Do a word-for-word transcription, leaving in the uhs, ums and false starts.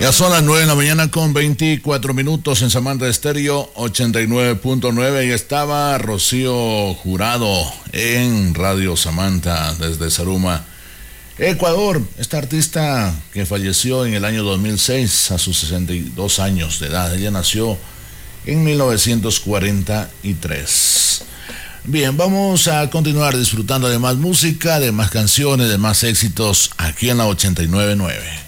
Ya son las nueve de la mañana con veinticuatro minutos en Samantha Estéreo ochenta y nueve punto nueve. Y estaba Rocío Jurado en Radio Samantha desde Zaruma, Ecuador. Esta artista que falleció en el año dos mil seis a sus sesenta y dos años de edad. Ella nació en mil novecientos cuarenta y tres. Bien, vamos a continuar disfrutando de más música, de más canciones, de más éxitos aquí en la ochenta y nueve punto nueve.